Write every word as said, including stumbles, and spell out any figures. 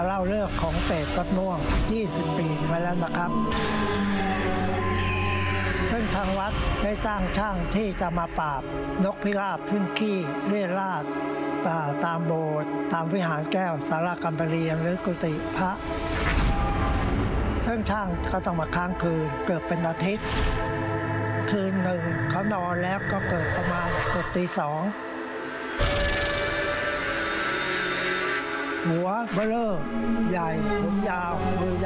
เล่าเรื่องของเปรตวัดม่วงยี่สิบปีมาแล้วนะครับซึ่งทางวัดได้จ้างช่างที่จะมาปราบนกพิราบซึ่งขี้เรี่ยราดตามโบสถ์ตามวิหารแก้วศาลาการประเรียนหรือกุฏิพระซึ่งช่างก็ต้องมาค้างคืนเกือบเป็นอาทิตย์คืนหนึ่งเขานอนแล้วก็เกิดประมาณเกือบตีสองหัวเบลอใหญ่ผมยาวมือ